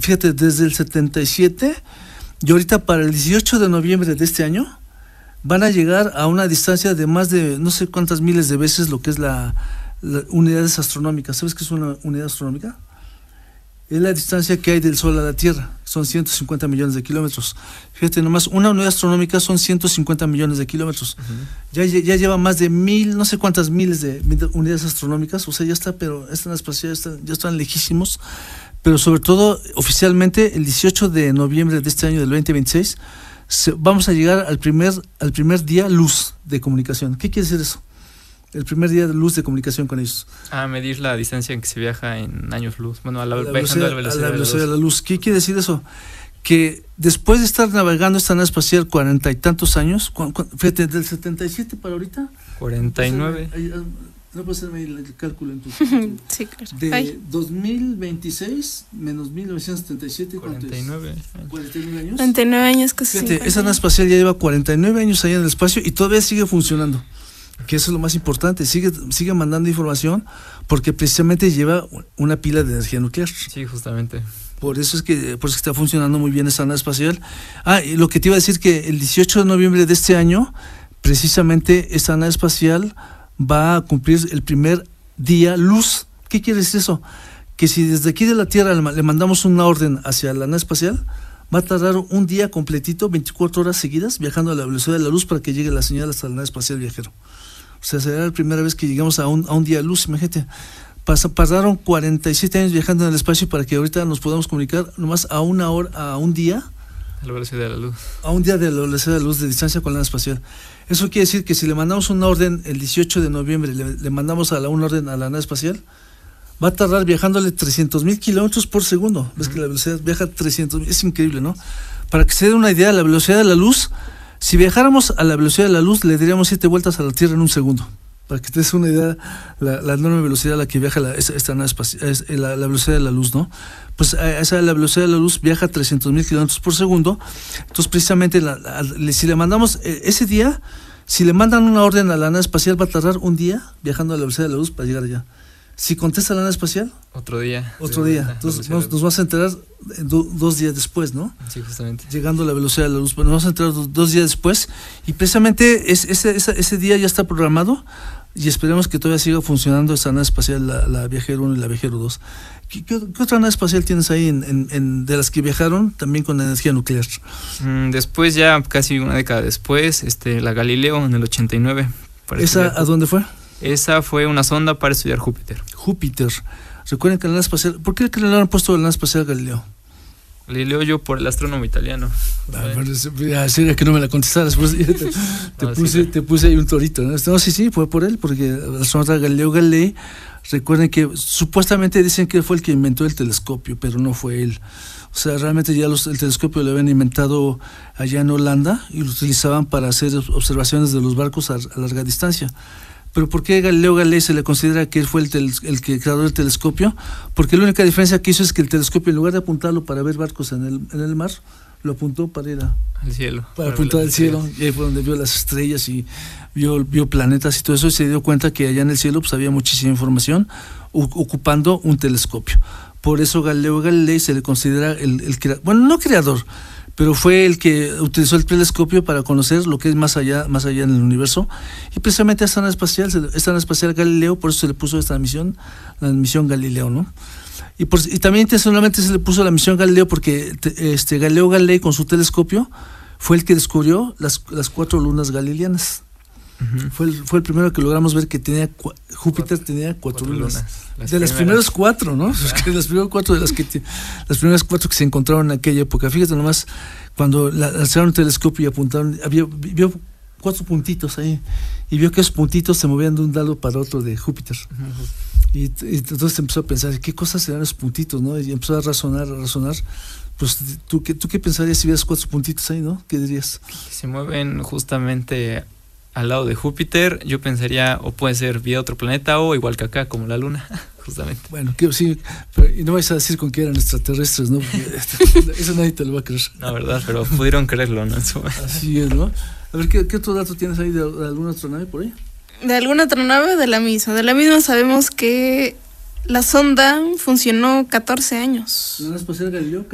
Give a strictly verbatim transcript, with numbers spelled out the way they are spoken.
fíjate, desde el setenta y siete, y ahorita para el dieciocho de noviembre de este año, van a llegar a una distancia de más de no sé cuántas miles de veces lo que es la, la unidades astronómicas. ¿Sabes qué es una unidad astronómica? Es la distancia que hay del Sol a la Tierra, son ciento cincuenta millones de kilómetros. Fíjate nomás, una unidad astronómica son ciento cincuenta millones de kilómetros. Uh-huh. Ya, ya lleva más de mil, no sé cuántas miles de unidades astronómicas, o sea, ya está, pero están espaciales, ya, ya están lejísimos. Pero sobre todo, oficialmente, el dieciocho de noviembre de este año, del veinte veintiséis, se, vamos a llegar al primer, al primer día luz de comunicación. ¿Qué quiere decir eso? El primer día de luz de comunicación con ellos. Ah, medir la distancia en que se viaja en años luz. Bueno, a la, a la velocidad, velocidad, a la velocidad, a la velocidad de, la de la luz. ¿Qué quiere decir eso? Que después de estar navegando esta nave espacial cuarenta y tantos años, cu, cu, fíjate, del setenta y siete para ahorita. cuarenta y nueve. No puedo hacerme el cálculo en tu. Sí, claro. De Ay. dos mil veintiséis menos mil novecientos setenta y siete. cuarenta y nueve años. cuarenta y nueve años. cuarenta y nueve años casi. Fíjate, esa nave espacial ya lleva cuarenta y nueve años allá en el espacio y todavía sigue funcionando. Que eso es lo más importante, sigue, sigue mandando información porque precisamente lleva una pila de energía nuclear. Sí, justamente. Por eso es que, por eso es que está funcionando muy bien esta nave espacial. Ah, y lo que te iba a decir que el dieciocho de noviembre de este año, precisamente esta nave espacial va a cumplir el primer día luz. ¿Qué quiere decir eso? Que si desde aquí de la Tierra le mandamos una orden hacia la nave espacial, va a tardar un día completito, veinticuatro horas seguidas, viajando a la velocidad de la luz para que llegue la señal hasta la nave espacial viajero. O sea, será la primera vez que llegamos a un, a un día de luz, imagínate. Pasa, pasaron cuarenta y siete años viajando en el espacio para que ahorita nos podamos comunicar nomás a una hora, a un día. A la velocidad de la luz. A un día de la velocidad de la luz de distancia con la nave espacial. Eso quiere decir que si le mandamos una orden el dieciocho de noviembre, le, le mandamos a la, una orden a la nave espacial, va a tardar viajándole trescientos mil kilómetros por segundo. Ves uh-huh. que la velocidad viaja trescientos mil, es increíble, ¿no? Para que se dé una idea, la velocidad de la luz, si viajáramos a la velocidad de la luz, le daríamos siete vueltas a la Tierra en un segundo. Para que te des una idea, la, la enorme velocidad a la que viaja la, esta, esta nave espacial, es la, la velocidad de la luz, ¿no? Pues a esa la velocidad de la luz viaja trescientos mil kilómetros por segundo. Entonces, precisamente, la, la, si le mandamos eh, ese día, si le mandan una orden a la nave espacial, va a tardar un día viajando a la velocidad de la luz para llegar allá. Si contesta la nave espacial, otro día. Otro día. Entonces nos, nos vas a enterar do, dos días después, ¿no? Sí, justamente. Llegando a la velocidad de la luz. Bueno, nos vas a enterar dos, dos días después. Y precisamente es, ese, ese, ese día ya está programado y esperemos que todavía siga funcionando esa nave espacial, la, la Viajero uno y la Viajero dos. ¿Qué, qué, qué otra nave espacial tienes ahí en, en, en, de las que viajaron también con energía nuclear? Mm, después, ya casi una década después, este, la Galileo en el ochenta y nueve. ¿Esa a dónde fue? Esa fue una sonda para estudiar Júpiter. Júpiter. Recuerden que la nave espacial... ¿Por qué le han puesto la nave espacial Galileo? Galileo yo por el astrónomo italiano. Ah, bueno, sería que no me la contestaras. Pues, te, te, no, puse, sí, te puse ahí un torito, ¿no? No, sí, sí, fue por él, porque el astronauta Galileo Galilei, recuerden que supuestamente dicen que fue el que inventó el telescopio, pero no fue él. O sea, realmente ya los, el telescopio lo habían inventado allá en Holanda y lo utilizaban para hacer observaciones de los barcos a, a larga distancia. ¿Pero por qué Galileo Galilei se le considera que él fue el, tel, el que creador del telescopio? Porque la única diferencia que hizo es que el telescopio, en lugar de apuntarlo para ver barcos en el, en el mar, lo apuntó para ir a, al cielo. Para, para apuntar al cielo. Y ahí fue donde vio las estrellas y vio, vio planetas y todo eso, y se dio cuenta que allá en el cielo pues había muchísima información ocupando un telescopio. Por eso Galileo Galilei se le considera el, el creador, bueno, no creador, pero fue el que utilizó el telescopio para conocer lo que es más allá, más allá en el universo. Y precisamente esta nave espacial, esta nave espacial Galileo, por eso se le puso esta misión, la misión Galileo, ¿no? Y, por, y también intencionalmente se le puso la misión Galileo porque este Galileo Galilei con su telescopio fue el que descubrió las, las cuatro lunas galileanas. Uh-huh. Fue, el, fue el primero que logramos ver que tenía Júpiter cuatro, tenía cuatro, cuatro lunas. lunas. Las de primeras. Las primeras cuatro, ¿no? Ah. Las primeras cuatro de las que las primeras cuatro que se encontraron en aquella época. Fíjate nomás, cuando lanzaron el telescopio y apuntaron, había vio cuatro puntitos ahí y vio que esos puntitos se movían de un lado para otro de Júpiter. Uh-huh. y, y entonces empezó a pensar, ¿qué cosas serán esos puntitos, no? Y empezó a razonar, a razonar. Pues tú qué tú qué pensarías si vieras cuatro puntitos ahí, ¿no? ¿Qué dirías? Se mueven justamente al lado de Júpiter. Yo pensaría, o puede ser vía otro planeta o igual que acá, como la Luna, justamente. Bueno, que sí, pero y no vais a decir con que eran extraterrestres, ¿no? Eso nadie te lo va a creer. La verdad, pero pudieron creerlo, ¿no? Así es, ¿no? A ver, ¿qué, qué otro dato tienes ahí de, de alguna astronave por ahí? De alguna astronave, de la misma. De la misma sabemos que la sonda funcionó catorce años. ¿La nave espacial Galileo?